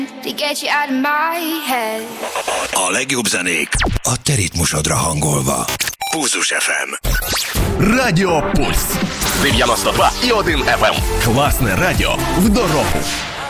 to get you out of my head. A legjobb zenék a te ritmusodra hangolva. Pulzus FM. Радіо Пульс 92,1 FM. Класне радіо в дорогу.